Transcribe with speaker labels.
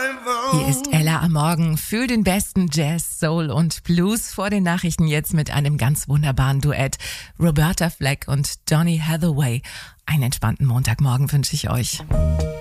Speaker 1: Hier ist Ella am Morgen für den besten Jazz, Soul und Blues. Vor den Nachrichten jetzt mit einem ganz wunderbaren Duett. Roberta Flack und Donny Hathaway. Einen entspannten Montagmorgen wünsche ich euch.